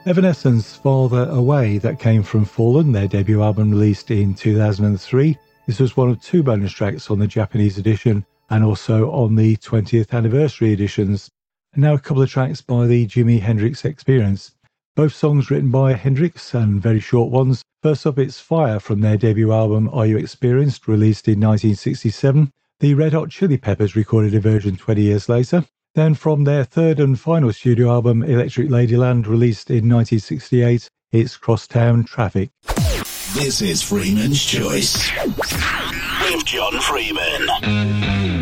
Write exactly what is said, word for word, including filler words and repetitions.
Evanescence, Farther Away, that came from Fallen, their debut album released in two thousand three. This was one of two bonus tracks on the Japanese edition and also on the twentieth anniversary editions. And now a couple of tracks by the Jimi Hendrix Experience. Both songs written by Hendrix and very short ones. First up, it's Fire from their debut album Are You Experienced, released in nineteen sixty-seven. The Red Hot Chili Peppers recorded a version twenty years later. Then from their third and final studio album, Electric Ladyland, released in nineteen sixty-eight, it's Crosstown Traffic. This is Freeman's Choice with John Freeman.